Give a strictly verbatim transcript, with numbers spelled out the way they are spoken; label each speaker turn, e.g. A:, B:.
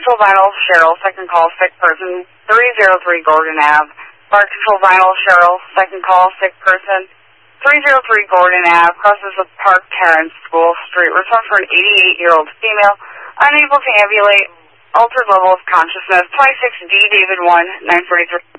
A: control vinyl, Cheryl, second call, sick person, three oh three Gordon Avenue. Bar control vinyl, Cheryl, second call, sick person, three oh three Gordon Avenue, crosses with Park Terrace School Street. Return for an eighty-eight-year-old female, unable to ambulate, altered level of consciousness, twenty-six D David one, nine forty-three.